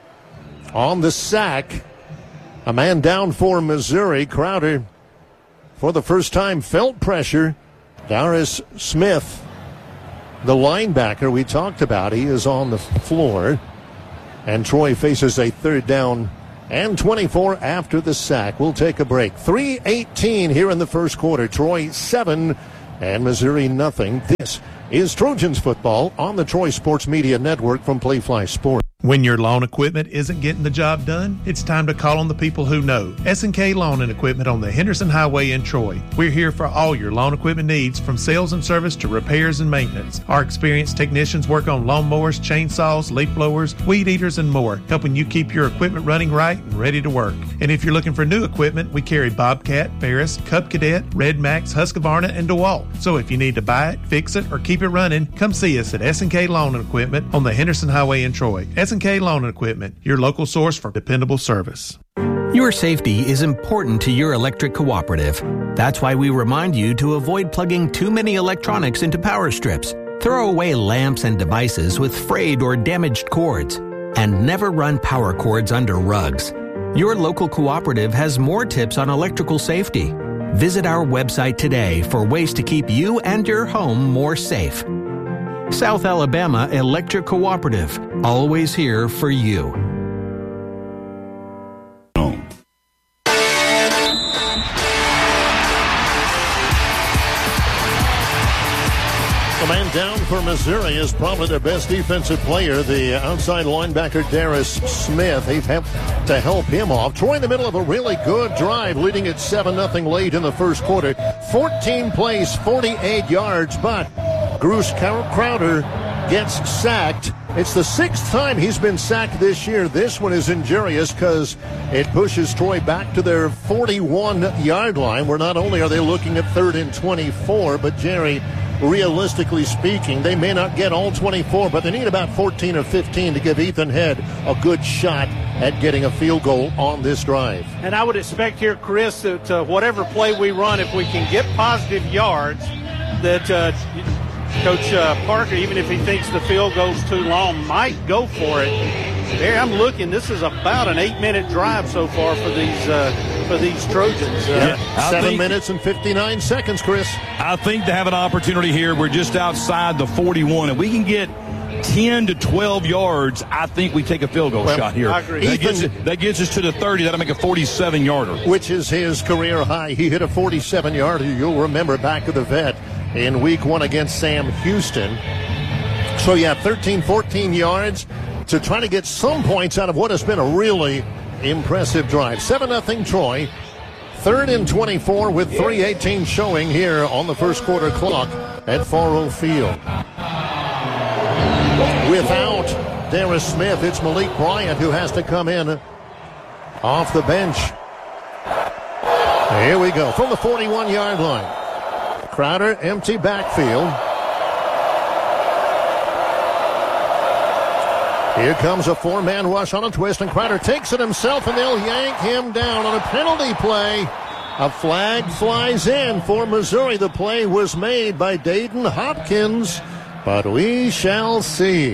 on the sack. A man down for Missouri. Crowder, for the first time, felt pressure. Darius Smith, the linebacker we talked about, he is on the floor. And Troy faces a third down and 24 after the sack. We'll take a break. 3:18 here in the first quarter. Troy 7 and Missouri nothing. This is Trojans football on the Troy Sports Media Network from Playfly Sports. When your lawn equipment isn't getting the job done, it's time to call on the people who know. S&K Lawn and Equipment on the Henderson Highway in Troy. We're here for all your lawn equipment needs, from sales and service to repairs and maintenance. Our experienced technicians work on lawnmowers, chainsaws, leaf blowers, weed eaters, and more, helping you keep your equipment running right and ready to work. And if you're looking for new equipment, we carry Bobcat, Ferris, Cub Cadet, Red Max, Husqvarna, and DeWalt. So if you need to buy it, fix it, or keep it running, come see us at S&K Lawn and Equipment on the Henderson Highway in Troy. S&K Lawn and Equipment, your local source for dependable service. Your safety is important to your electric cooperative. That's why we remind you to avoid plugging too many electronics into power strips. Throw away lamps and devices with frayed or damaged cords. And never run power cords under rugs. Your local cooperative has more tips on electrical safety. Visit our website today for ways to keep you and your home more safe. South Alabama Electric Cooperative, always here for you. The man down for Missouri is probably their best defensive player, the outside linebacker Darius Smith. They've had to help him off. Troy in the middle of a really good drive, leading at 7-0 late in the first quarter. 14 plays, 48 yards, but Goose Crowder gets sacked. It's the 6th time he's been sacked this year. This one is injurious because it pushes Troy back to their 41-yard line, where not only are they looking at 3rd and 24, but Jerry, realistically speaking, they may not get all 24, but they need about 14 or 15 to give Ethan Head a good shot at getting a field goal on this drive. And I would expect here, Chris, that whatever play we run, if we can get positive yards, that Coach Parker, even if he thinks the field goal's too long, might go for it. There, I'm looking. This is about an 8-minute drive so far for these Trojans. 7 minutes and 59 seconds, Chris. I think they have an opportunity here. We're just outside the 41. If we can get 10 to 12 yards, I think we take a field goal shot here. I agree. That gets us to the 30. That'll make a 47-yarder. Which is his career high. He hit a 47-yarder. You'll remember back at the Vet in week 1 against Sam Houston. So, 13, 14 yards to try to get some points out of what has been a really impressive drive. 7-0 Troy. 3rd and 24 with 3:18 showing here on the first quarter clock at Faro Field. Without Darius Smith, it's Malik Bryant who has to come in off the bench. Here we go from the 41-yard line. Crowder, empty backfield. Here comes a 4-man rush on a twist, and Crowder takes it himself, and they'll yank him down on a penalty play. A flag flies in for Missouri. The play was made by Dayton Hopkins, but we shall see.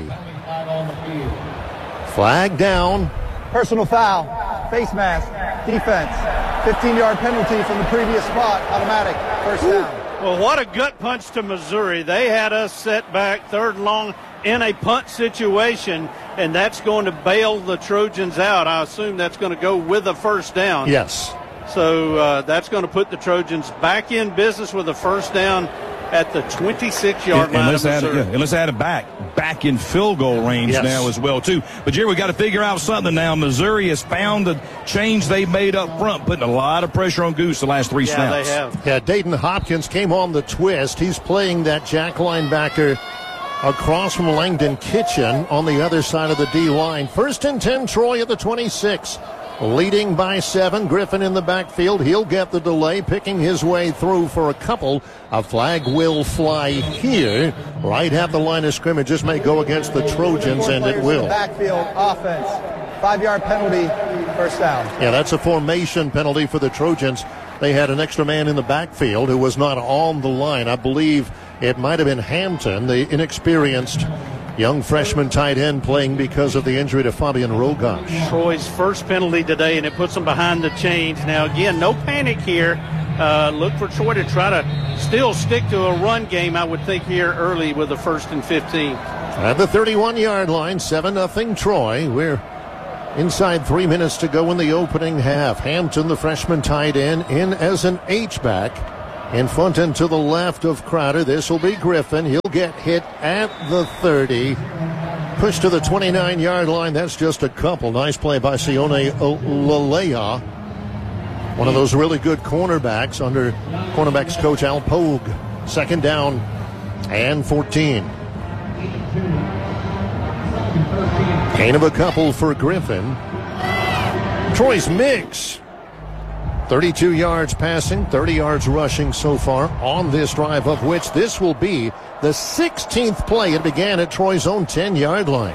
Flag down. Personal foul, face mask, defense. 15-yard penalty from the previous spot, automatic, first down. Well, what a gut punch to Missouri. They had us set back 3rd and long in a punt situation, and that's going to bail the Trojans out. I assume that's going to go with a first down. Yes. So that's going to put the Trojans back in business with a first down at the 26-yard line of Missouri. And let's add it back in field goal range now as well, too. But, Jerry, we got to figure out something now. Missouri has found the change they made up front, putting a lot of pressure on Goose the last 3 snaps. They have. Yeah, Dayton Hopkins came on the twist. He's playing that jack linebacker across from Langdon Kitchen on the other side of the D-line. 1st and 10, Troy at the 26. Leading by 7. Griffin in the backfield. He'll get the delay, picking his way through for a couple. A flag will fly here, right at the line of scrimmage. This may go against the Trojans, and it will. Backfield offense. 5-yard penalty, first down. Yeah, that's a formation penalty for the Trojans. They had an extra man in the backfield who was not on the line. I believe it might have been Hampton, the inexperienced young freshman tight end, playing because of the injury to Fabian Rogash. Troy's first penalty today, and it puts them behind the chains. Now, again, no panic here. Look for Troy to try to still stick to a run game, I would think, here early with the 1st and 15. At the 31-yard line, 7-0 Troy. We're inside 3 minutes to go in the opening half. Hampton, the freshman tight end, in as an H-back. In front and to the left of Crowder. This will be Griffin. He'll get hit at the 30. Push to the 29-yard line. That's just a couple. Nice play by Sione Lalea. One of those really good cornerbacks under cornerbacks coach Al Pogue. 2nd down and 14. Gain of a couple for Griffin. Troy's mix. 32 yards passing, 30 yards rushing so far on this drive, of which this will be the 16th play. It began at Troy's own 10-yard line.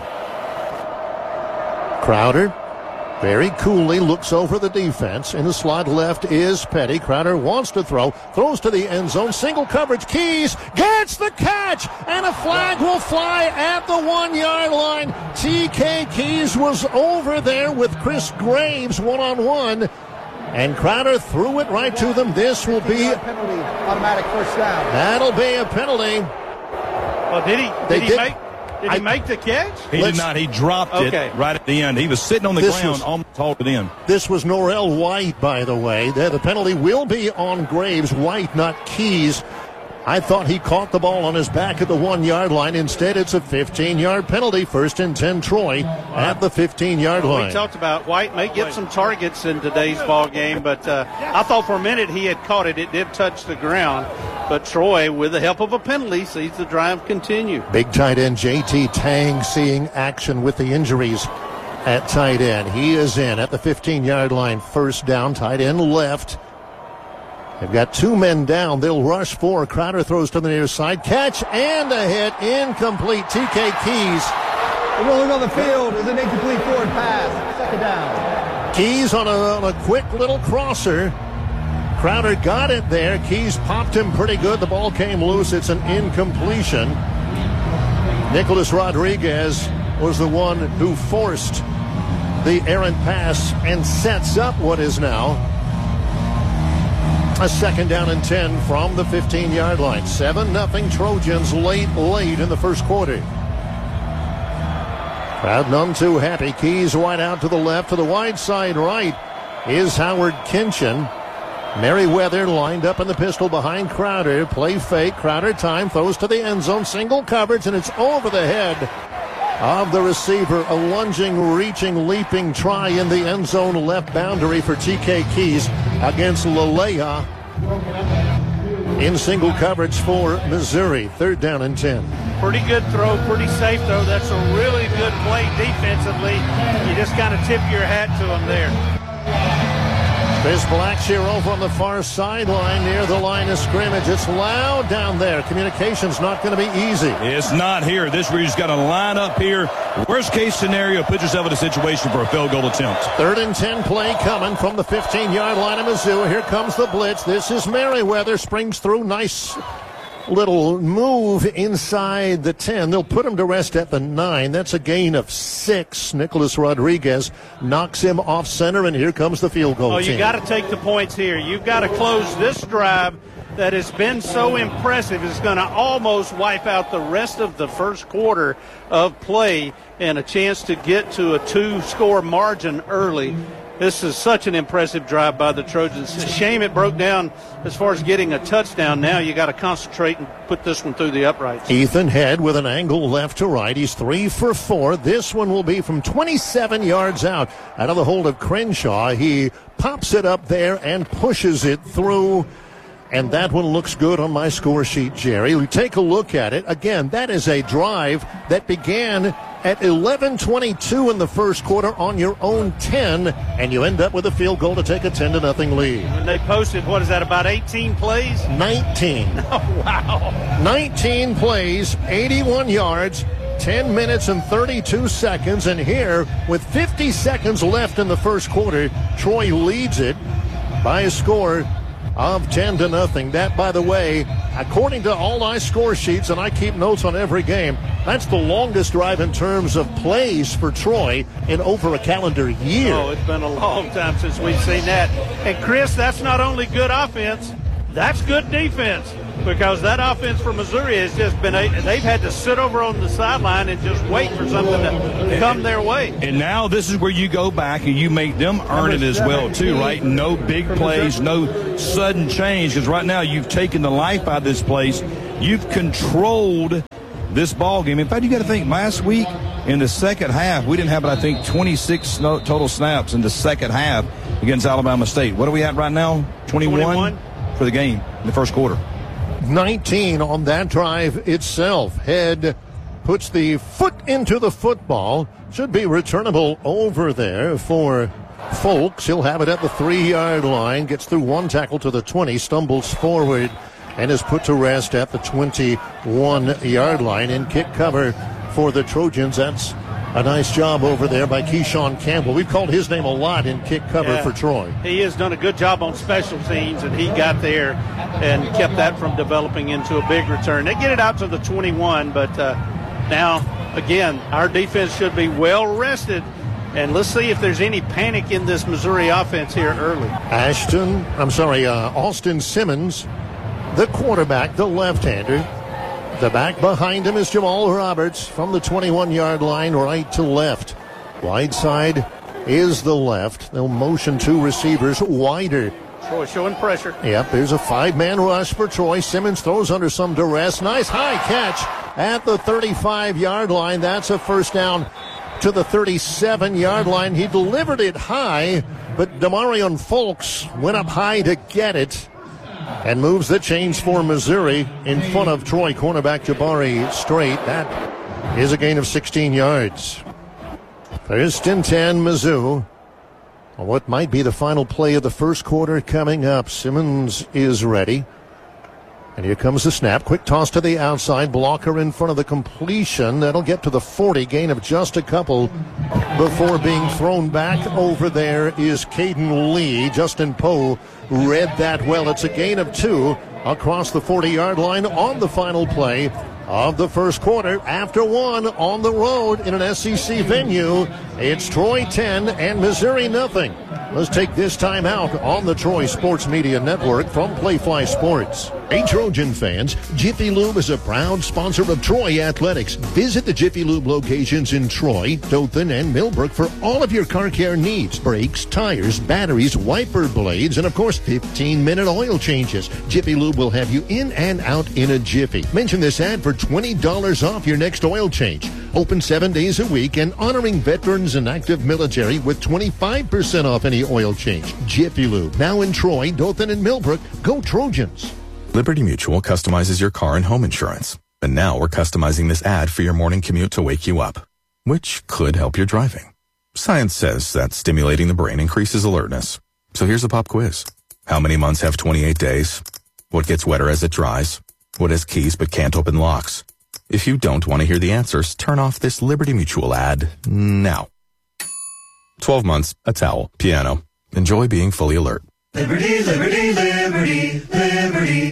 Crowder very coolly looks over the defense. In the slot left is Petty. Crowder wants to throw, throws to the end zone. Single coverage. Keys gets the catch, and a flag will fly at the 1-yard line. TK Keys was over there with Chris Graves one-on-one. And Crowder threw it right to them. This will be a penalty, automatic first down. That'll be a penalty. Well, did he make the catch? He did not. He dropped it right at the end. He was sitting on the ground, almost hauled it in. This was Norrell White, by the way. The penalty will be on Graves. White, not Keys. I thought he caught the ball on his back at the 1-yard line. Instead, it's a 15-yard penalty. 1st and 10 Troy at the 15-yard line. We talked about White may get some targets in today's ball game, but I thought for a minute he had caught it. It did touch the ground. But Troy, with the help of a penalty, sees the drive continue. Big tight end J.T. Tang seeing action with the injuries at tight end. He is in at the 15-yard line. First down, tight end left. They've got two men down. They'll rush four. Crowder throws to the near side. Catch and a hit. Incomplete. TK Keys. Rolling on the field is an incomplete forward pass. Second down. Keys on a quick little crosser. Crowder got it there. Keys popped him pretty good. The ball came loose. It's an incompletion. Nicholas Rodriguez was the one who forced the errant pass and sets up what is now a second down and 10 from the 15-yard line. 7-0 Trojans late in the first quarter. Crowd none too happy. Keys wide out to the left. To the wide side right is Howard Kinchin. Merriweather lined up in the pistol behind Crowder. Play fake. Crowder time. Throws to the end zone. Single coverage, and it's over the head of the receiver. A lunging, reaching, leaping try in the end zone left boundary for TK Keys against Lalea in single coverage for Missouri. Third down and 10. Pretty good throw, pretty safe throw. That's a really good play defensively. You just kind of tip your hat to him there. Chris Blackshear over on the far sideline near the line of scrimmage. It's loud down there. Communication's not going to be easy. It's not here. This where you just got to line up here. Worst case scenario, put yourself in a situation for a field goal attempt. Third and 10 play coming from the 15-yard line of Mizzou. Here comes the blitz. This is Merriweather. Springs through. Nice little move inside the 10. They'll put him to rest at the 9. That's a gain of 6. Nicholas Rodriguez knocks him off center, and here comes the field goal team. You got to take the points here. You've got to close this drive that has been so impressive. It's going to almost wipe out the rest of the first quarter of play and a chance to get to a 2-score margin early. This is such an impressive drive by the Trojans. It's a shame it broke down as far as getting a touchdown. Now you got to concentrate and put this one through the uprights. Ethan Head with an angle left to right. He's 3 for 4. This one will be from 27 yards out of the hold of Crenshaw. He pops it up there and pushes it through. And that one looks good on my score sheet, Jerry. We take a look at it. Again, that is a drive that began at 11:22 in the first quarter on your own 10, and you end up with a field goal to take a 10-0 lead. When they posted, what is that, about 18 plays? 19. Oh, wow. 19 plays, 81 yards, 10 minutes and 32 seconds. And here, with 50 seconds left in the first quarter, Troy leads it by a score of 10-0. That, by the way, according to all my score sheets, and I keep notes on every game, that's the longest drive in terms of plays for Troy in over a calendar year. Oh, it's been a long time since we've seen that. And, Chris, that's not only good offense, that's good defense. Because that offense for Missouri has just been, they've had to sit over on the sideline and just wait for something to come their way. And now this is where you go back and you make them earn it as well, too, right? No big plays, no sudden change. Because right now you've taken the life out of this place. You've controlled this ball game. In fact, you got to think, last week in the second half, we didn't have, I think, 26 total snaps in the second half against Alabama State. What are we at right now? 21 for the game in the first quarter. 19 on that drive itself. Head puts the foot into the football. Should be returnable over there for Folks. He'll have it at the 3-yard line. Gets through one tackle to the 20. Stumbles forward and is put to rest at the 21-yard line. In kick cover for the Trojans. That's a nice job over there by Keyshawn Campbell. We've called his name a lot in kick cover for Troy. He has done a good job on special teams, and he got there and kept that from developing into a big return. They get it out to the 21, but now, again, our defense should be well rested. And let's see if there's any panic in this Missouri offense here early. Austin Simmons, the quarterback, the left-hander. The back behind him is Jamal Roberts from the 21-yard line, right to left. Wide side is the left. They'll motion two receivers wider. Troy showing pressure. Yep, there's a 5-man rush for Troy. Simmons throws under some duress. Nice high catch at the 35-yard line. That's a first down to the 37-yard line. He delivered it high, but Demarion Folks went up high to get it. and moves the chains for Missouri in front of Troy cornerback Jabari Strait. That is a gain of 16 yards. First and 10, Mizzou. What might be the final play of the first quarter coming up. Simmons is ready. And here comes the snap. Quick toss to the outside. Blocker in front of the completion. That'll get to the 40. Gain of just a couple before being thrown back. Over there is Caden Lee. Justin Poe read that well. It's a gain of 2 across the 40-yard line on the final play of the first quarter. After 1 on the road in an SEC venue, it's Troy 10 and Missouri nothing. Let's take this time out on the Troy Sports Media Network from Playfly Sports. Hey, Trojan fans, Jiffy Lube is a proud sponsor of Troy Athletics. Visit the Jiffy Lube locations in Troy, Dothan, and Millbrook for all of your car care needs. Brakes, tires, batteries, wiper blades, and of course, 15-minute oil changes. Jiffy Lube will have you in and out in a jiffy. Mention this ad for $20 off your next oil change. Open 7 days a week and honoring veterans and active military with 25% off any oil change. Jiffy Lube, now in Troy, Dothan, and Millbrook. Go Trojans. Liberty Mutual customizes your car and home insurance. And now we're customizing this ad for your morning commute to wake you up, which could help your driving. Science says that stimulating the brain increases alertness. So here's a pop quiz. How many months have 28 days? What gets wetter as it dries? What has keys but can't open locks? If you don't want to hear the answers, turn off this Liberty Mutual ad now. 12 months, a towel, piano. Enjoy being fully alert. Liberty, liberty, liberty, liberty.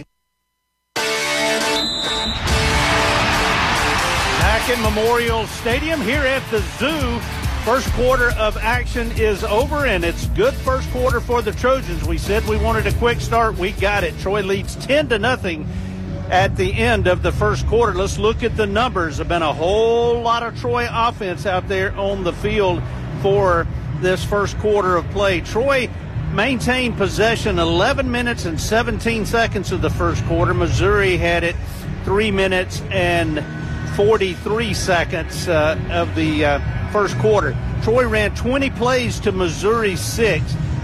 Back in Memorial Stadium here at the Zoo. First quarter of action is over, and it's good first quarter for the Trojans. We said we wanted a quick start. We got it. Troy leads 10-0 at the end of the first quarter. Let's look at the numbers. There's been a whole lot of Troy offense out there on the field for this first quarter of play. Troy maintained possession 11 minutes and 17 seconds of the first quarter. Missouri had it 3 minutes and 43 seconds of the first quarter. Troy ran 20 plays to Missouri 6.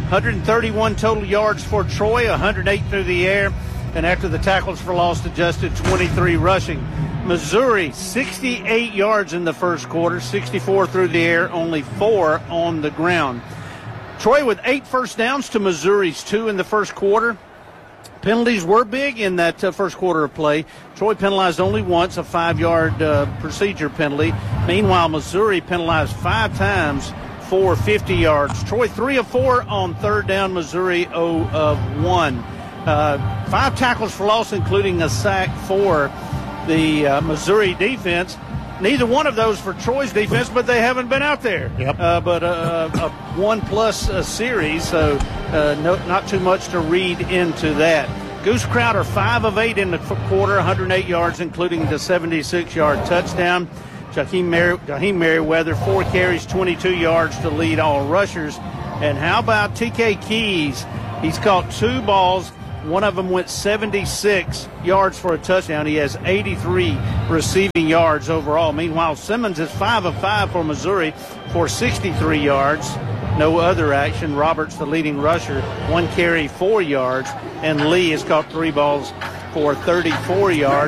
131 total yards for Troy, 108 through the air. And after the tackles for loss adjusted, 23 rushing. Missouri, 68 yards in the first quarter, 64 through the air, only 4 on the ground. Troy with 8 first downs to Missouri's 2 in the first quarter. Penalties were big in that first quarter of play. Troy penalized only once, a 5-yard procedure penalty. Meanwhile, Missouri penalized 5 times for 50 yards. Troy 3 of 4 on third down, Missouri 0 of 1. 5 tackles for loss, including a sack for the Missouri defense. Neither one of those for Troy's defense, but they haven't been out there. Yep. But a 1+ series, so not too much to read into that. Goose Crowder 5 of 8 in the quarter, 108 yards, including the 76-yard touchdown. Jaheim Merriweather, 4 carries, 22 yards to lead all rushers. And how about TK Keys? He's caught 2 balls. One of them went 76 yards for a touchdown. He has 83 receiving yards overall. Meanwhile, Simmons is 5 of 5 for Missouri for 63 yards. No other action. Roberts, the leading rusher, 1 carry, 4 yards. And Lee has caught 3 balls for 34 yards.